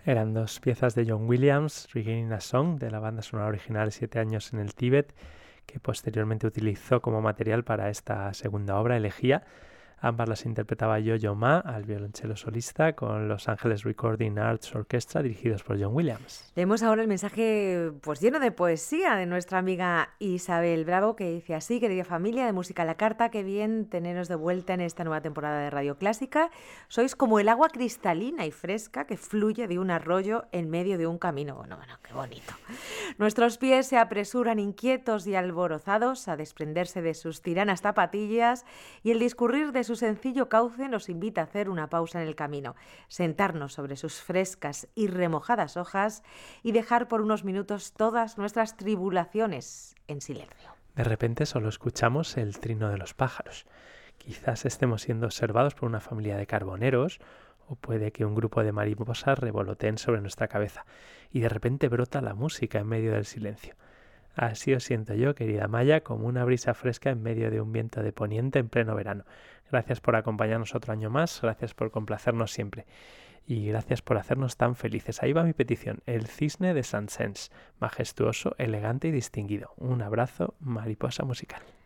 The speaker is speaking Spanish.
Eran dos piezas de John Williams, Regaining a Song, de la banda sonora original 7 años en el Tíbet, que posteriormente utilizó como material para esta segunda obra, Elegía. Ambas las interpretaba Yo-Yo Ma al violonchelo solista con Los Ángeles Recording Arts Orchestra, dirigidos por John Williams. Leemos ahora el mensaje pues lleno de poesía de nuestra amiga Isabel Bravo, que dice así: querida familia de Música a la Carta, qué bien teneros de vuelta en esta nueva temporada de Radio Clásica. Sois como el agua cristalina y fresca que fluye de un arroyo en medio de un camino. Bueno, qué bonito. Nuestros pies se apresuran inquietos y alborozados a desprenderse de sus tiranas zapatillas y el discurrir de su sencillo cauce nos invita a hacer una pausa en el camino, sentarnos sobre sus frescas y remojadas hojas y dejar por unos minutos todas nuestras tribulaciones en silencio. De repente solo escuchamos el trino de los pájaros. Quizás estemos siendo observados por una familia de carboneros, o puede que un grupo de mariposas revoloteen sobre nuestra cabeza y de repente brota la música en medio del silencio. Así os siento yo, querida Maya, como una brisa fresca en medio de un viento de poniente en pleno verano. Gracias por acompañarnos otro año más, gracias por complacernos siempre y gracias por hacernos tan felices. Ahí va mi petición, el cisne de Saint-Saëns, majestuoso, elegante y distinguido. Un abrazo, mariposa musical.